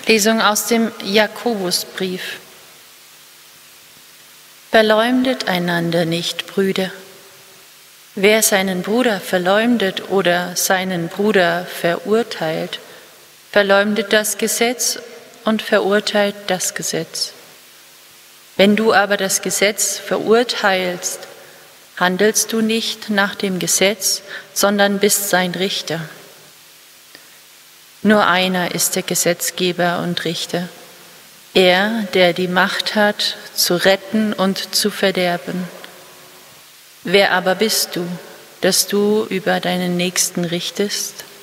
Lesung aus dem Jakobusbrief. Verleumdet einander nicht, Brüder. Wer seinen Bruder verleumdet oder seinen Bruder verurteilt, verleumdet das Gesetz und verurteilt das Gesetz. Wenn du aber das Gesetz verurteilst, handelst du nicht nach dem Gesetz, sondern bist sein Richter. Nur einer ist der Gesetzgeber und Richter, er, der die Macht hat, zu retten und zu verderben. Wer aber bist du, dass du über deinen Nächsten richtest?